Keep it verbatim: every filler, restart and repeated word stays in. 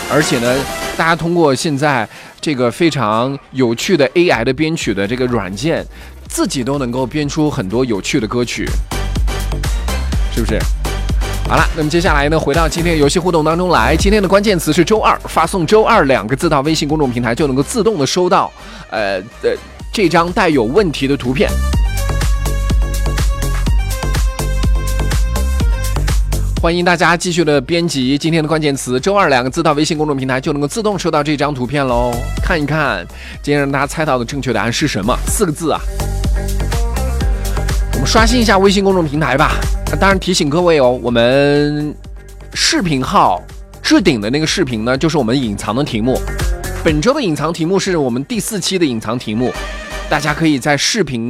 而且呢，大家通过现在这个非常有趣的 A I 的编曲的这个软件，自己都能够编出很多有趣的歌曲，是不是？好了，那么接下来呢，回到今天的游戏互动当中来。今天的关键词是周二，发送周二两个字到微信公众平台，就能够自动的收到呃呃这张带有问题的图片。欢迎大家继续的编辑今天的关键词周二两个字到微信公众平台，就能够自动收到这张图片喽。看一看今天让大家猜到的正确答案是什么，四个字啊。我们刷新一下微信公众平台吧。当然提醒各位哦，我们视频号置顶的那个视频呢，就是我们隐藏的题目。本周的隐藏题目是我们第四期的隐藏题目，大家可以在视频